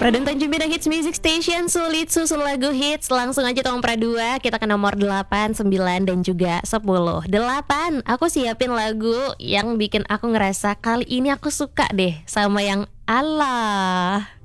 Radio Tanjung Pinang Hits Music Station, sulit susul lagu hits. Langsung aja tolong pradua, kita ke nomor 8, 9 dan juga 10. 8, aku siapin lagu yang bikin aku ngerasa kali ini aku suka deh sama yang Allah.